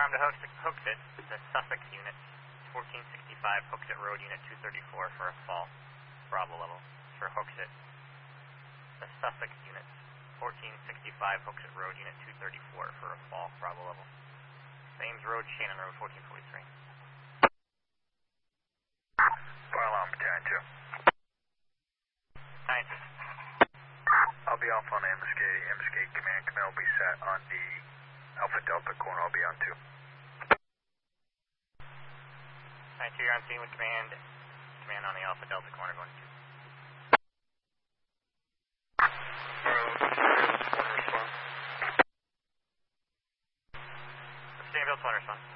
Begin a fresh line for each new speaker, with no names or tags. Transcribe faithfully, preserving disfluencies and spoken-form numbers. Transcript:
armed to Hooksett, the Sussex unit, fourteen sixty-five Hooksett Road, unit two thirty-four for a fall, Bravo level, for Hooksett. The Sussex unit, fourteen sixty-five Hooksett Road, unit two thirty-four for a fall, Bravo level. Ames Road, Shannon Road, fourteen forty-three.
Fire alarm, battalion two.
Nine.
I'll be off on Ambuscade. Ambuscade command. Command will be set on the Alpha Delta corner. I'll be on two.
Nine two, you're on scene with command. Command on the Alpha Delta corner going to two. Sustainability one respond.